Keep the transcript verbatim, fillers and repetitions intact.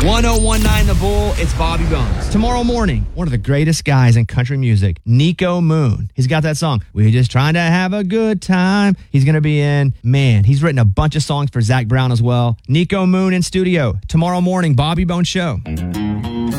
ten nineteen The Bull, it's Bobby Bones. Tomorrow morning, one of the greatest guys in country music, Nico Moon. He's got that song, We're Just Trying to Have a Good Time. He's going to be in, man, he's written a bunch of songs for Zach Brown as well. Nico Moon in studio. Tomorrow morning, Bobby Bones Show.